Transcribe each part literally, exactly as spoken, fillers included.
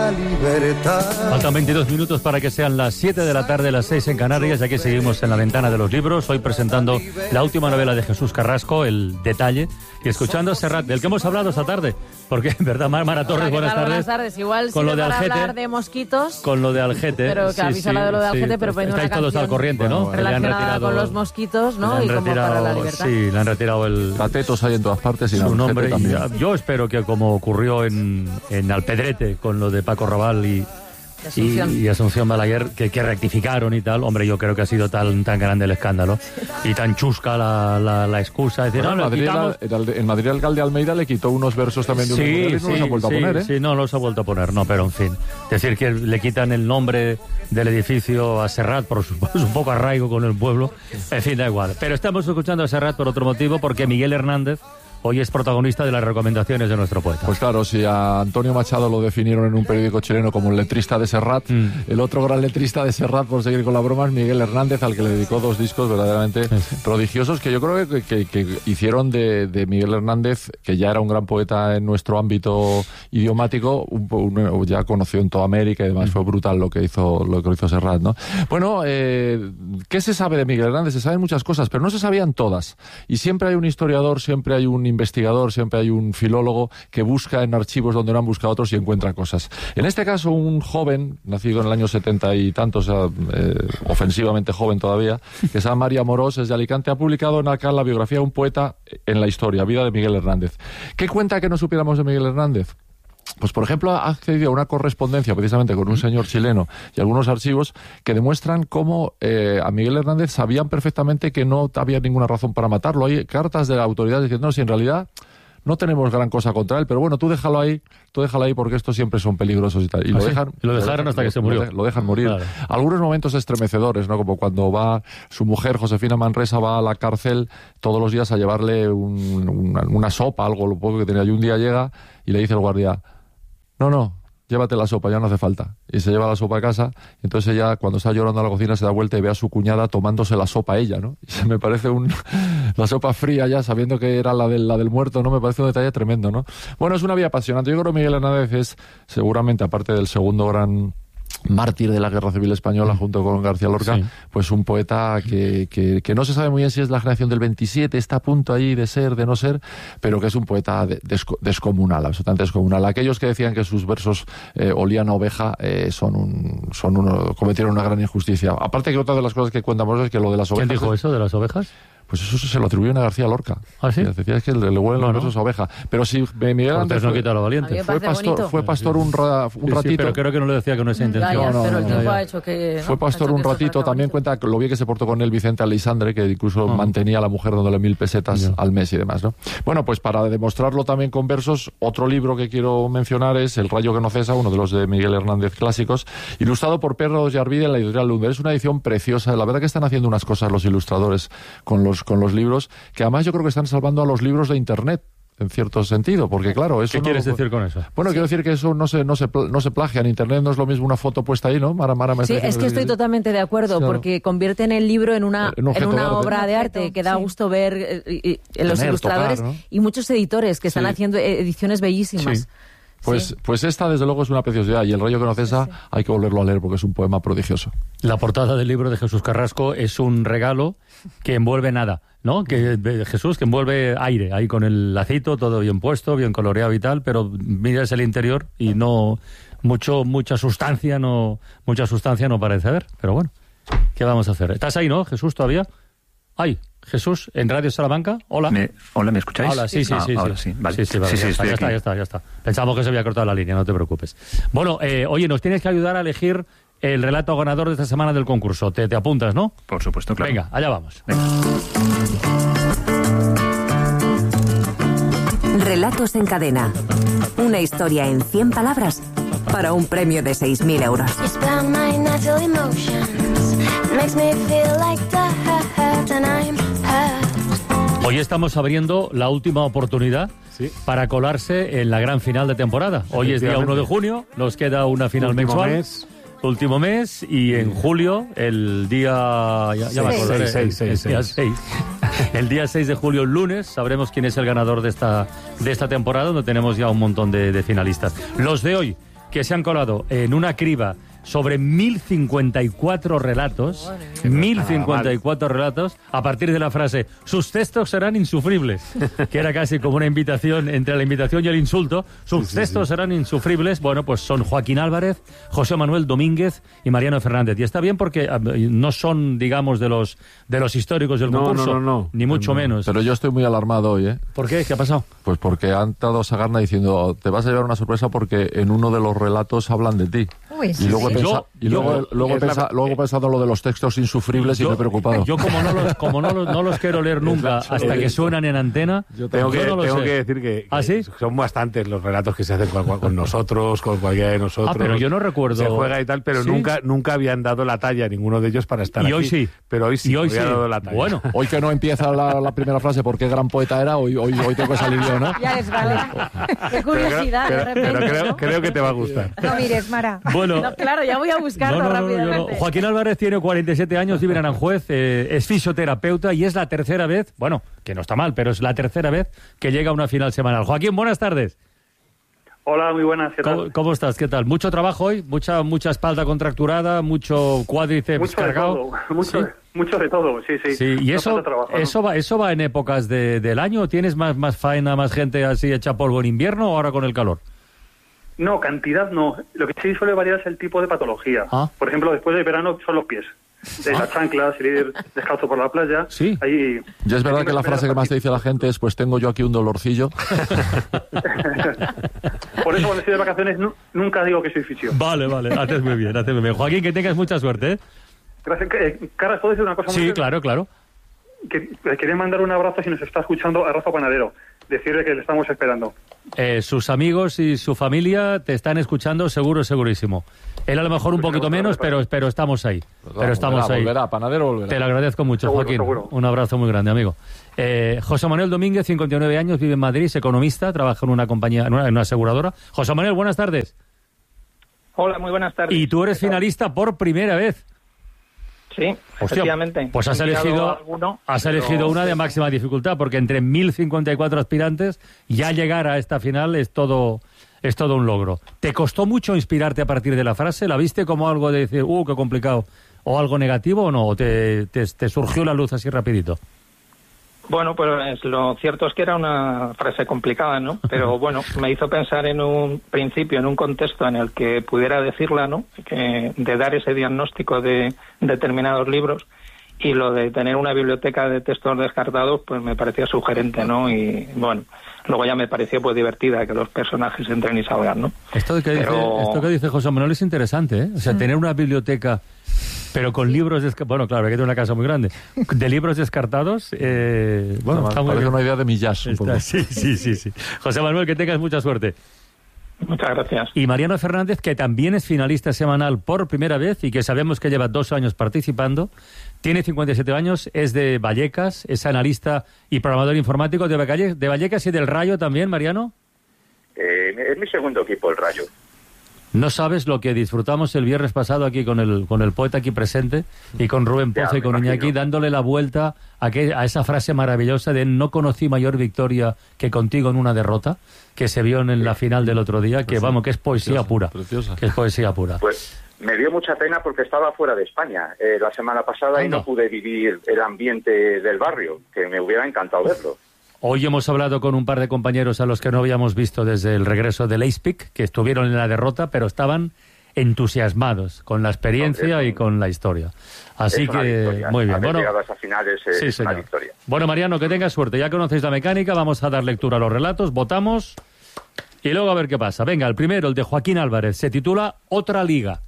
la libertad. Faltan veintidós minutos para que sean las siete de la tarde, las seis en Canarias. Aquí seguimos en la ventana de los libros, hoy presentando la última novela de Jesús Carrasco, El Detalle, y escuchando a Serrat, del que hemos hablado esta tarde. Porque, en verdad, Mara Torres, Hola, buenas tal? tardes. Buenas tardes. Igual con sí lo de para Algete, hablar de mosquitos. Con lo de Algete. Pero que sí, habéis sí, hablado de lo de sí. Algete, pero poniendo Estáis una todos canción al corriente, ¿no? bueno, Le han relacionada retirado, con los mosquitos, ¿no? le han Y como retirado, para la libertad. Sí, le han retirado el... Catetos hay en todas partes y su Algete nombre. también. Y, yo espero que, como ocurrió en, en Alpedrete con lo de Paco Raval y... Asunción. Y, y Asunción Balaguer, que, que rectificaron y tal. Hombre, yo creo que ha sido tan, tan grande el escándalo y tan chusca la, la, la excusa. Es decir, Bueno, no, en, Madrid, quitamos... el, el, en Madrid el alcalde Almeida le quitó unos versos también de un Sí, y no sí, los ha vuelto sí, a poner, ¿eh? sí, no los ha vuelto a poner, no, pero en fin. Decir que le quitan el nombre del edificio a Serrat por su, por su poco arraigo con el pueblo, en fin, da igual. Pero estamos escuchando a Serrat por otro motivo, porque Miguel Hernández hoy es protagonista de las recomendaciones de nuestro poeta. Pues claro, si a Antonio Machado lo definieron en un periódico chileno como el letrista de Serrat, mm. el otro gran letrista de Serrat, por seguir con la broma, es Miguel Hernández, al que le dedicó dos discos verdaderamente sí. prodigiosos, que yo creo que, que, que hicieron de, de Miguel Hernández, que ya era un gran poeta en nuestro ámbito idiomático, un, un, ya conocido en toda América y demás, mm. fue brutal lo que hizo lo que hizo Serrat, ¿no? Bueno, eh, ¿qué se sabe de Miguel Hernández? Se saben muchas cosas, pero no se sabían todas. Y siempre hay un historiador, siempre hay un investigador, siempre hay un filólogo que busca en archivos donde no han buscado otros y encuentra cosas. En este caso, un joven, nacido en el año setenta y tantos, o sea, eh, ofensivamente joven todavía, que se llama María Morós, es de Alicante, ha publicado en acá la biografía de un poeta en la historia, Vida de Miguel Hernández. ¿Qué cuenta que no supiéramos de Miguel Hernández? Pues, por ejemplo, ha accedido a una correspondencia precisamente con un señor chileno y algunos archivos que demuestran cómo eh, a Miguel Hernández sabían perfectamente que no había ninguna razón para matarlo. Hay cartas de la autoridad diciendo, no, si en realidad no tenemos gran cosa contra él, pero bueno, tú déjalo ahí, tú déjalo ahí porque estos siempre son peligrosos y tal. Y ¿Ah, lo, sí? dejan, lo dejaron lo, hasta que se murió. Lo, lo dejan morir. Claro. Algunos momentos estremecedores, ¿no? Como cuando va su mujer, Josefina Manresa, va a la cárcel todos los días a llevarle un, una, una sopa, algo, lo poco que tenía. Y un día llega y le dice el guardia, no, no, llévate la sopa, ya no hace falta. Y se lleva la sopa a casa, y entonces ella, cuando está llorando a la cocina, se da vuelta y ve a su cuñada tomándose la sopa ella, ¿no? Y se me parece un... la sopa fría ya, sabiendo que era la del, la del muerto, ¿no? Me parece un detalle tremendo, ¿no? Bueno, es una vida apasionante. Yo creo que Miguel Hernández es, seguramente, aparte del segundo gran mártir de la Guerra Civil Española junto con García Lorca, sí. pues un poeta que, que, que no se sabe muy bien si es la generación del veintisiete, está a punto ahí de ser, de no ser, pero que es un poeta de, desco, descomunal, absolutamente descomunal. Aquellos que decían que sus versos eh, olían a oveja eh, son un, son uno, cometieron una gran injusticia. Aparte que otra de las cosas que cuentamos es que lo de las ovejas... ¿Quién dijo eso de las ovejas? Pues eso se lo atribuyen a García Lorca. ¿Ah, sí? Decía que le, le huelen no, los versos no. a oveja. Pero si Miguel Hernández no quita lo valiente. Fue pastor, fue pastor un, ra, un sí, ratito. Sí, pero creo que no lo decía con esa intención. Ya, ya, no, no, pero no, el tiempo no, ha hecho que... ¿no? Fue pastor un ratito. También cuenta lo bien que se portó con él Vicente Aleixandre, que incluso oh. mantenía a la mujer dándole mil pesetas yeah. al mes y demás, ¿no? Bueno, pues para demostrarlo también con versos, otro libro que quiero mencionar es El rayo que no cesa, uno de los de Miguel Hernández clásicos, ilustrado por Pedro Yarvide en la editorial Lumber. Es una edición preciosa. La verdad que están haciendo unas cosas los ilustradores con los, con los libros, que además yo creo que están salvando a los libros de Internet, en cierto sentido, porque claro, eso ¿Qué no, quieres decir con eso? Bueno, sí. quiero decir que eso no se no se no se plagia en Internet, no es lo mismo una foto puesta ahí, ¿no? Mara, Mara, me sí, es que estoy tototalmente de acuerdo, claro. porque convierten el libro en una en, en una obra de arte que da sí. gusto ver eh, eh, en los Tener, ilustradores tocar, ¿no? y muchos editores que están sí. haciendo ediciones bellísimas. Sí. Pues, sí. pues esta, desde luego, es una preciosidad. Y El rayo que no cesa, sí, sí. hay que volverlo a leer porque es un poema prodigioso. La portada del libro de Jesús Carrasco es un regalo que envuelve nada, ¿no? Que Jesús, que envuelve aire, ahí con el lacito, todo bien puesto, bien coloreado y tal, pero miras el interior y no... mucho mucha sustancia no mucha sustancia no parece haber. Pero bueno, ¿qué vamos a hacer? ¿Estás ahí, no, Jesús, todavía? ¡Ay! Jesús, en Radio Salamanca. Hola. Me, hola, ¿me escucháis? Hola, sí, sí, ah, sí. Ahora sí, sí, vale. Sí, sí, vale, sí, ya, sí, está, ya está, ya está, ya está. Pensamos que se había cortado la línea, no te preocupes. Bueno, eh, oye, nos tienes que ayudar a elegir el relato ganador de esta semana del concurso. Te, te apuntas, ¿no? Por supuesto, claro. Venga, allá vamos. Venga. Relatos en cadena. Una historia en cien palabras para un premio de seis mil euros. Hoy estamos abriendo la última oportunidad sí. para colarse en la gran final de temporada. Hoy es día uno de junio, nos queda una final último mensual. Mes. Último mes y en julio, el día... Ya, ya me acordaré, seis, seis, el, el, día seis. El día seis de julio, el lunes, sabremos quién es el ganador de esta, de esta temporada, donde tenemos ya un montón de, de finalistas. Los de hoy, que se han colado en una criba sobre mil cincuenta y cuatro relatos, mil cincuenta y cuatro relatos, a partir de la frase, sus textos serán insufribles, que era casi como una invitación, entre la invitación y el insulto, sus sí, sí, textos sí. serán insufribles. Bueno, pues son Joaquín Álvarez, José Manuel Domínguez y Mariano Fernández. Y está bien porque no son, digamos, de los de los históricos del no, concurso, no, no, no. ni mucho no, menos. Pero yo estoy muy alarmado hoy, ¿eh? ¿Por qué? ¿Qué ha pasado? Pues porque han dado Sagarna diciendo, te vas a llevar una sorpresa porque en uno de los relatos hablan de ti. Uy, sí, y luego, sí. pensa, yo, y luego, yo, luego, pensa, la, luego he pensado lo de los textos insufribles yo, y me he preocupado. Yo como no los, como no los, no los quiero leer nunca hasta que suenan en antena, yo tengo, que, yo no tengo sé. que decir que, que ¿Ah, sí? son bastantes los relatos que se hacen con, con nosotros, con cualquiera de nosotros. Ah, pero yo no recuerdo. Se juega y tal, pero ¿Sí? nunca nunca habían dado la talla a ninguno de ellos para estar y aquí. Y hoy sí. Pero hoy sí, y hoy había sí. dado la talla. Bueno. Hoy que no empieza la, la primera frase por qué gran poeta era, hoy, hoy, hoy tengo que salir yo, ¿no? Ya les vale. Qué curiosidad, pero, de repente. Pero creo, ¿no? creo que te va a gustar. No mires, Mara. Bueno. No, claro, ya voy a buscarlo no, no, no, rápidamente. No, no. Joaquín Álvarez tiene cuarenta y siete años, vive en Aranjuez, eh, es fisioterapeuta y es la tercera vez, bueno, que no está mal, pero es la tercera vez que llega a una final semanal. Joaquín, buenas tardes. Hola, muy buenas. ¿Qué tal? ¿Cómo, ¿Cómo estás? ¿Qué tal? ¿Mucho trabajo hoy? ¿Mucha mucha espalda contracturada? ¿Mucho cuádriceps mucho cargado? De todo. Mucho, ¿Sí? mucho de todo, sí, sí. Sí, y no eso, trabajo, eso, ¿no? va, ¿eso va en épocas de, del año? ¿O tienes más, más faena, más gente así hecha polvo en invierno o ahora con el calor? No, cantidad no. Lo que sí suele variar es el tipo de patología. Ah. Por ejemplo, después del verano son los pies. De Ah. las chanclas, ir descalzo por la playa. Sí. Ahí, Ya es verdad ahí que la frase que más te dice la gente es, pues tengo yo aquí un dolorcillo. Por eso cuando estoy de vacaciones nu- nunca digo que soy fisio. Vale, vale, haces muy bien, haces muy bien. Joaquín, que tengas mucha suerte, ¿eh? Gracias. Eh, Carras, ¿puedo decir una cosa muy Sí, breve? claro, claro. Que, le quería mandar un abrazo si nos está escuchando a Rafa Panadero. Decirle que le estamos esperando. Eh, sus amigos y su familia te están escuchando seguro, segurísimo. Él a lo mejor un Pues poquito seguro, menos, claro. pero, pero estamos ahí. Pues pero estamos volverá, ahí. volverá, Panadero volverá. Te lo agradezco mucho, Seguro, Joaquín. seguro. Un abrazo muy grande, amigo. Eh, José Manuel Domínguez, cincuenta y nueve años, vive en Madrid, es economista, trabaja en una compañía, en una, en una aseguradora. José Manuel, buenas tardes. Hola, muy buenas tardes. Y tú eres finalista por primera vez. Sí, Hostia, efectivamente. pues has He mirado elegido, alguno, has pero- elegido una de máxima dificultad, porque entre mil cincuenta y cuatro aspirantes, ya llegar a esta final es todo, es todo un logro. ¿Te costó mucho inspirarte a partir de la frase? ¿La viste como algo de decir, uh, qué complicado, o algo negativo o no? ¿O te, te, te surgió la luz así rapidito? Bueno, pues lo cierto es que era una frase complicada, ¿no? Pero bueno, me hizo pensar en un principio, en un contexto en el que pudiera decirla, ¿no? Que, de dar ese diagnóstico de determinados libros, y lo de tener una biblioteca de textos descartados, pues me parecía sugerente, ¿no? Y bueno, luego ya me pareció pues divertida que los personajes entren y salgan, ¿no? Esto que, Pero- dice, esto que dice José Manuel es interesante, ¿eh? O sea, tener una biblioteca, pero con libros... Desca- bueno, claro, hay que tener una casa muy grande. De libros descartados, eh, bueno, Está está muy parece bien. una idea de Millás, un Está- poco. sí, sí, sí, sí. José Manuel, que tengas mucha suerte. Muchas gracias. Y Mariano Fernández, que también es finalista semanal por primera vez y que sabemos que lleva dos años participando, tiene cincuenta y siete años, es de Vallecas, es analista y programador informático de Valle- de Vallecas y del Rayo también, Mariano. Eh, es mi segundo equipo, el Rayo. No sabes lo que disfrutamos el viernes pasado aquí con el con el poeta aquí presente y con Rubén Ya, Pozo y me con imagino. Iñaki dándole la vuelta a, que, a esa frase maravillosa de no conocí mayor victoria que contigo en una derrota, que se vio en la final del otro día, que vamos, que es poesía Preciosa, pura. preciosa. Que es poesía pura. Pues me dio mucha pena porque estaba fuera de España eh, la semana pasada y Anda. no pude vivir el ambiente del barrio, que me hubiera encantado verlo. Hoy hemos hablado con un par de compañeros a los que no habíamos visto desde el regreso del Ace-Pick, que estuvieron en la derrota, pero estaban entusiasmados con la experiencia Hombre, y con la historia. Así es una que, victoria. muy bien. Haber Bueno, llegado a esas finales es sí, una señor. victoria. Bueno, Mariano, que tengas suerte. Ya conocéis la mecánica, vamos a dar lectura a los relatos, votamos y luego a ver qué pasa. Venga, el primero, el de Joaquín Álvarez, se titula Otra Liga.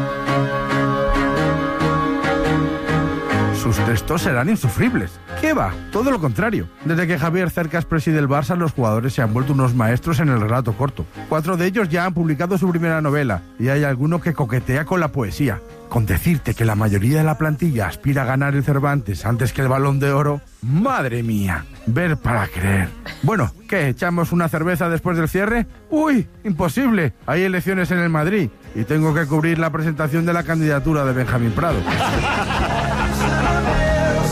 Sus textos serán insufribles. ¿Qué va? Todo lo contrario. Desde que Javier Cercas preside el Barça, los jugadores se han vuelto unos maestros en el relato corto. Cuatro de ellos ya han publicado su primera novela y hay alguno que coquetea con la poesía. Con decirte que la mayoría de la plantilla aspira a ganar el Cervantes antes que el Balón de Oro, ¡madre mía! Ver para creer. Bueno, ¿qué? ¿Echamos una cerveza después del cierre? ¡Uy! Imposible. Hay elecciones en el Madrid y tengo que cubrir la presentación de la candidatura de Benjamín Prado.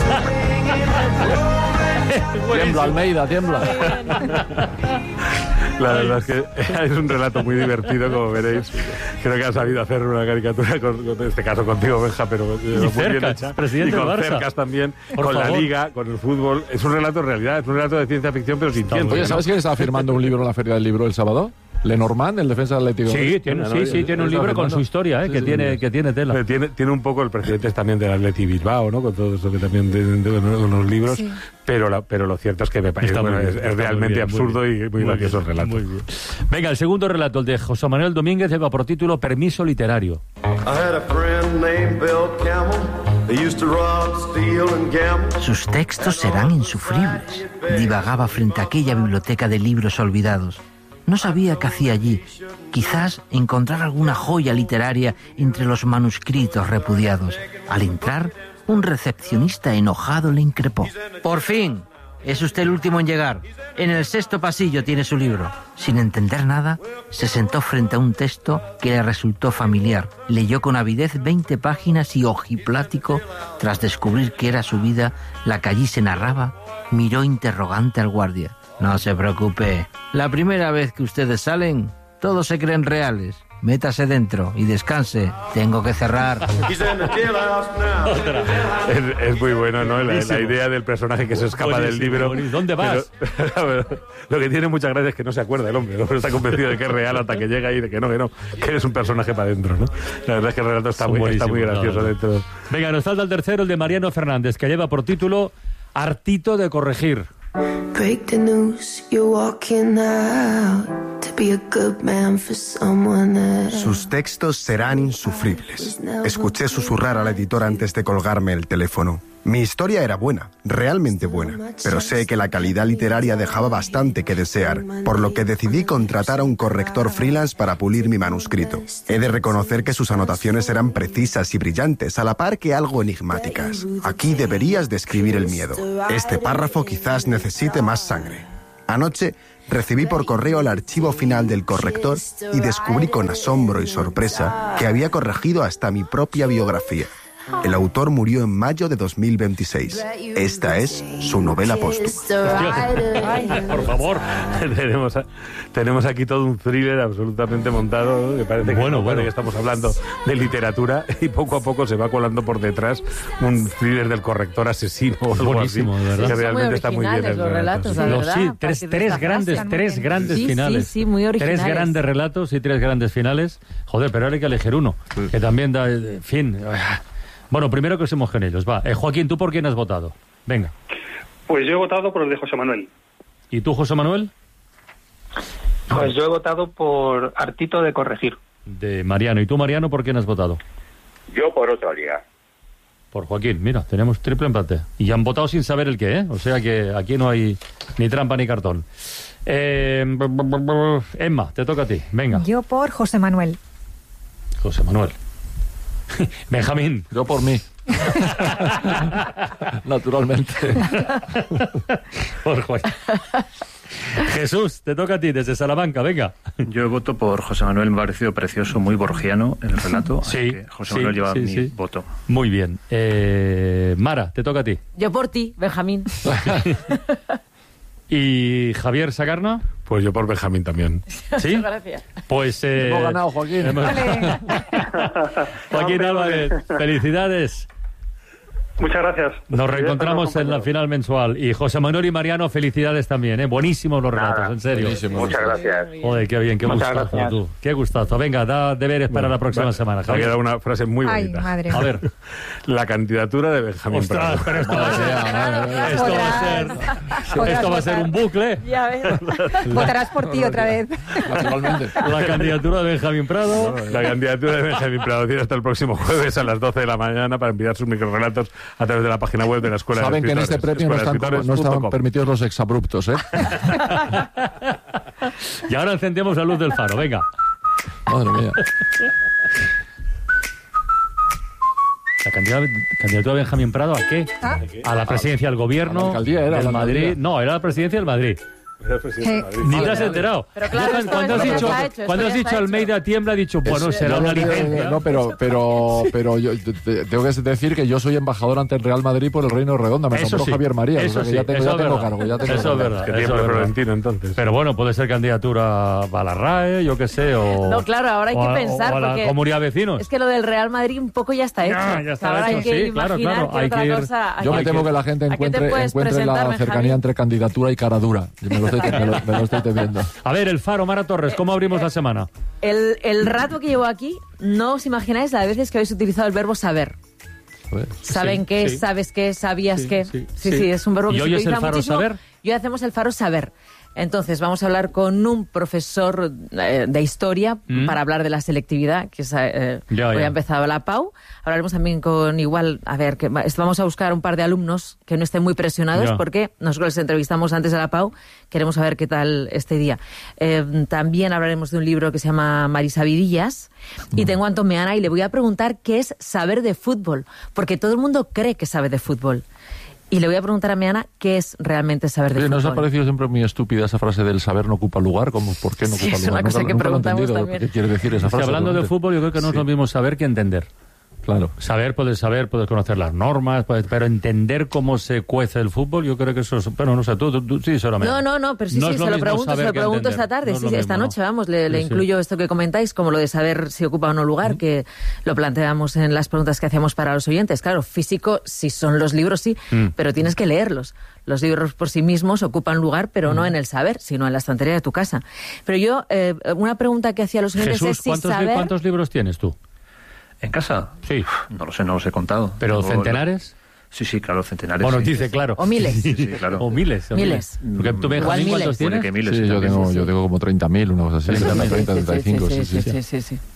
Tiembla, Almeida, tiembla. La verdad es que es un relato muy divertido, como veréis. Creo que ha sabido hacer una caricatura, con, con, en este caso contigo, Benja, pero y muy cercas, bien hecha. Presidente y con del Barça. cercas también, Por con favor. la Liga, con el fútbol. Es un relato en realidad, es un relato de ciencia ficción, pero sin ciencia. Oye, ¿sabes quién estaba firmando un libro en la Feria del Libro el sábado? Lenormand, el defensa del Atlético. Sí, tiene, sí, sí, tiene un libro con su historia, ¿eh? Sí, que, sí, tiene, sí. que tiene tela. Pero tiene, tiene un poco el presidente también del Atleti Bilbao, ¿no? Con todo eso que también de, de, de, de los libros. Sí. Pero, la, pero lo cierto es que me parece bueno, bien, es, es realmente bien, absurdo muy bien, y muy, muy gracioso el relato. Muy bien. Venga, el segundo relato, el de José Manuel Domínguez, lleva por título Permiso literario. Sus textos serán insufribles. Divagaba frente a aquella biblioteca de libros olvidados. No sabía qué hacía allí. Quizás encontrar alguna joya literaria entre los manuscritos repudiados. Al entrar, un recepcionista enojado le increpó. Por fin, es usted el último en llegar. En el sexto pasillo tiene su libro. Sin entender nada, se sentó frente a un texto que le resultó familiar. Leyó con avidez veinte páginas y ojiplático, tras descubrir que era su vida la que allí se narraba, miró interrogante al guardia. No se preocupe. La primera vez que ustedes salen, todos se creen reales. Métase dentro y descanse. Tengo que cerrar. es, es muy bueno, ¿no? La, la idea del personaje que se escapa buenísimo, del libro. Buenísimo. ¿Dónde vas? Pero, lo que tiene mucha gracia es que no se acuerda el hombre. El hombre está convencido de que es real hasta que llega y de que no, que no, que eres un personaje para adentro, ¿no? La verdad es que el relato está, muy, está muy gracioso no, dentro. Venga, nos falta el tercero, el de Mariano Fernández, que lleva por título Hartito de corregir. Break the news, you're walking out to be a good man for someone else. Sus textos serán insufribles. Escuché susurrar a la editora antes de colgarme el teléfono. Mi historia era buena, realmente buena, pero sé que la calidad literaria dejaba bastante que desear, por lo que decidí contratar a un corrector freelance para pulir mi manuscrito. He de reconocer que sus anotaciones eran precisas y brillantes, a la par que algo enigmáticas. Aquí deberías describir el miedo. Este párrafo quizás necesite más sangre. Anoche recibí por correo el archivo final del corrector y descubrí con asombro y sorpresa que había corregido hasta mi propia biografía. El autor murió en mayo de dos mil veintiséis. Esta es su novela póstuma. Por favor. tenemos, tenemos aquí todo un thriller absolutamente montado, ¿no? Que parece que, bueno, bueno. que estamos hablando de literatura y poco a poco se va colando por detrás un thriller del corrector asesino o algo buenísimo, así, de verdad. que realmente muy está muy bien. Los relatos, la los, verdad, sí, tres, tres grandes, tres grandes sí, finales. Sí, sí, muy originales. Tres grandes relatos y tres grandes finales. Joder, pero ahora hay que elegir uno, sí. que también da, en fin... Bueno, primero que somos con ellos, va. Eh, Joaquín, ¿tú por quién has votado? Venga. Pues yo he votado por el de José Manuel. ¿Y tú, José Manuel? Pues yo he votado por Hartito de corregir. De Mariano. ¿Y tú, Mariano, por quién has votado? Yo por otra liga. Por Joaquín. Mira, tenemos triple empate. Y han votado sin saber el qué, ¿eh? O sea que aquí no hay ni trampa ni cartón. Eh, Emma, te toca a ti. Venga. Yo por José Manuel. José Manuel. Benjamín. Yo por mí. Naturalmente. Por Joaquín. Jesús, te toca a ti desde Salamanca, venga. Yo voto por José Manuel, me ha parecido precioso, muy borgiano el relato. Sí, que José sí, Manuel lleva sí, mi sí. voto. Muy bien. Eh, Mara, te toca a ti. Yo por ti, Benjamín. ¿Y Javier Sagarna? Pues yo por Benjamín también. ¿Sí? Gracias. Pues... Eh, hemos ganado, Joaquín. Hemos... Joaquín Álvarez, felicidades. Muchas gracias. Nos reencontramos en la final mensual. Y José Manuel y Mariano, felicidades también, ¿eh? Buenísimos los relatos, Nada, en serio. buenísimo. Muchas gracias. Joder, qué bien, qué Muchas gustazo gracias. tú. Qué gustazo. Venga, da deberes para Bueno, la próxima va, semana, Me ha Javier. quedado una frase muy Ay, bonita. madre. A ver. La candidatura de Benjamín Ostras, Prado. pero esto va a ser, esto va a ser, esto va a ser un bucle. Ya ves. Votarás por ti otra vez. Naturalmente. La candidatura de Benjamín Prado. La candidatura de Benjamín Prado tiene hasta el próximo jueves a las doce de la mañana para enviar sus microrelatos a través de la página web de la Escuela Saben de que en Escritores. este premio no están, escuela de no escritores punto están com. permitidos los exabruptos, ¿eh? Y ahora encendemos la luz del faro, venga. Madre mía. La candidatura, candidatura de Benjamín Prado, ¿a qué? ¿Ah? A la presidencia del gobierno, A la alcaldía era, del la Madrid. alcaldía. No, era la presidencia del Madrid. Ni te has enterado. Pero claro, Johan, cuando has dicho, cuando has dicho Almeida tiembla, ha dicho, bueno, Es- será no, una no, licencia. No, pero, pero, pero yo te- te- tengo que decir que yo soy embajador ante el Real Madrid por el Reino Redonda. Me Eso nombró sí, Javier María. eso o sea que sí, ya tengo, eso ya es tengo verdad. cargo. Ya tengo Eso es cargo. verdad. Que eso tiemble es verdad. Florentino, entonces. Pero bueno, puede ser candidatura a la R A E, yo qué sé, o... No, claro, ahora hay o que a- pensar, o a la porque Comunidad de Vecinos. es que lo del Real Madrid un poco ya está hecho. Ya, ya está ahora hecho, hay que sí, claro, imaginar claro, que hay otra que ir- cosa... Yo me Hay temo que- que la gente ¿A qué te encuentre, puedes encuentre la presentar, cercanía Javi? entre candidatura y cara dura. Y Me lo estoy, me lo- me lo estoy temiendo. A ver, el Faro, Mara Torres, ¿cómo abrimos la semana? El, el rato que llevo aquí, no os imagináis las veces que habéis utilizado el verbo saber. Joder. ¿Saben Sí, qué? sí. ¿Sabes qué? ¿Sabías Sí, qué? sí, Sí, sí. sí, es un verbo que ¿Y se hoy es el utiliza Faro muchísimo. saber? Y hoy hacemos el Faro saber. Entonces, vamos a hablar con un profesor eh, de historia Mm. para hablar de la selectividad, que es, eh, Ya, hoy ya. ha empezado la P A U. Hablaremos también con igual, a ver, que va- vamos a buscar un par de alumnos que no estén muy presionados, Ya. porque nosotros les entrevistamos antes de la P A U, queremos saber qué tal este día. Eh, también hablaremos de un libro que se llama Marisa Vidillas, y tengo a Antón Meana y le voy a preguntar qué es saber de fútbol, porque todo el mundo cree que sabe de fútbol. Y le voy a preguntar a Meana qué es realmente saber de Oye, ¿no os ha fútbol. parecido siempre muy estúpida esa frase del saber no ocupa lugar? Como, ¿por qué no Sí, ocupa es lugar? una cosa Nunca- que nunca lo he preguntamos entendido. también. ¿Qué quiere decir esa Es que frase? hablando de realmente? fútbol, yo creo que no es Sí. lo mismo saber que entender. Claro. Saber, puedes saber, puedes conocer las normas, puedes- pero entender cómo se cuece el fútbol, yo creo que eso es... Bueno, no sé, tú, tú, tú sí, solamente. No, no, no, pero sí, No sí, es se lo lo mismo pregunto, se saber lo que pregunto entender. esta tarde, No es sí, lo sí, esta mismo, noche, ¿no? vamos, le, le Sí, sí. incluyo esto que comentáis, como lo de saber si ocupa o no lugar, que lo planteamos en las preguntas que hacíamos para los oyentes. Claro, físico, si son los libros, sí, Mm. pero tienes que leerlos. Los libros por sí mismos ocupan lugar, pero Mm. no en el saber, sino en la estantería de tu casa. Pero yo, eh, una pregunta que hacía a los oyentes Jesús, es si ¿cuántos, li- saber... ¿cuántos libros tienes tú? ¿En casa? Sí. No lo sé, no los he contado. ¿Pero Tengo- centenares? Sí, sí, claro, centenares. Bueno, sí. dice, claro. O miles. Sí, sí, claro. O miles. o Miles. Porque tú, Benjamín, Igual ¿cuántos miles. Puede tienes? que miles Sí, yo también. tengo, yo tengo como treinta mil, una cosa así. treinta, treinta, treinta y cinco, sí, sí. sí, sí, sí.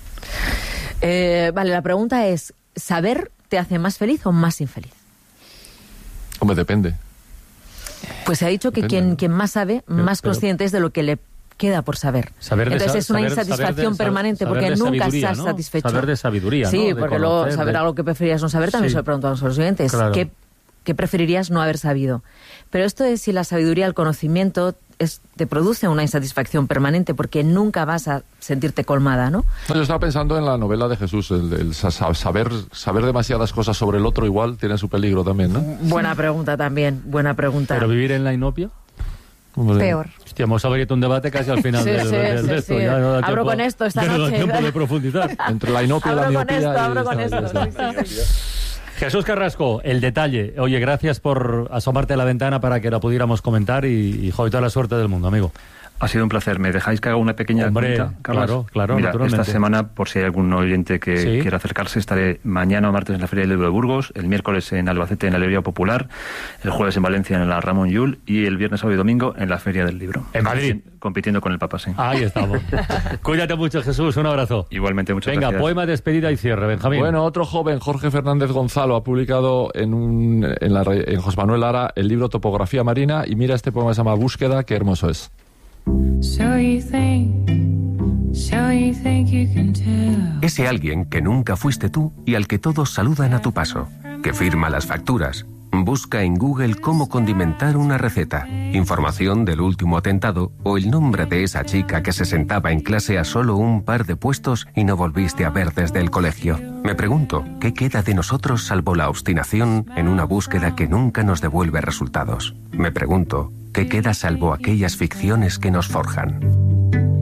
Eh, vale, la pregunta es, ¿saber te hace más feliz o más infeliz? Hombre, depende. Pues se ha dicho que Depende, quien, ¿no? quien más sabe, más pero- consciente es de lo que le queda por saber. Saber de Entonces sa- es una saber- insatisfacción saber de- permanente saber porque de nunca sabiduría, estás ¿no? satisfecho. Saber de sabiduría, Sí, ¿no? De porque luego conocer, saber de- algo que preferías no saber también Sí. se lo preguntamos a los oyentes. Claro. ¿Qué, qué preferirías no haber sabido? Pero esto es si la sabiduría, el conocimiento, es, te produce una insatisfacción permanente porque nunca vas a sentirte colmada, ¿no? No, yo estaba pensando en la novela de Jesús, el, el sa- sa- saber, saber demasiadas cosas sobre el otro igual tiene su peligro también, ¿no? Buena pregunta también, buena pregunta. ¿Pero vivir en la inopia? Hombre, Peor. Hostia, hemos abierto un debate casi al final Sí, del, sí, del- sí, de esto. sí. Ya no da Abro tiempo- con esto esta ya no da noche. tiempo de profundizar. Entre la inopia y la Abro con miopía... esto, y abro con esta- esto. esta- sí, sí, sí. Jesús Carrasco, el detalle. Oye, gracias por asomarte a la ventana para que la pudiéramos comentar y, y joder, toda la suerte del mundo, amigo. Ha sido un placer. ¿Me dejáis que haga una pequeña Hombre, cuenta, Carlos? claro, claro, Mira, naturalmente. esta semana, por si hay algún oyente que Sí. quiera acercarse, estaré mañana o martes en la Feria del Libro de Burgos, el miércoles en Albacete en la Librería Popular, el jueves en Valencia en la Ramón Llull y el viernes, sábado y domingo en la Feria del Libro. En Madrid. Compitiendo con el Papa, sí. Ahí estamos. Cuídate mucho, Jesús. Un abrazo. Igualmente, muchas Venga, gracias. poema, despedida y cierre, Benjamín. Bueno, otro joven, Jorge Fernández Gonzalo, ha publicado en, un, en, la, re- en José Manuel Lara el libro Topografía Marina y mira, este poema se llama Búsqueda, qué hermoso es. So you think, so you think you can tell. Ese alguien que nunca fuiste tú y al que todos saludan a tu paso, que firma las facturas. Busca en Google cómo condimentar una receta, información del último atentado o el nombre de esa chica que se sentaba en clase a solo un par de puestos y no volviste a ver desde el colegio. Me pregunto, ¿qué queda de nosotros salvo la obstinación en una búsqueda que nunca nos devuelve resultados? Me pregunto, ¿qué queda salvo aquellas ficciones que nos forjan?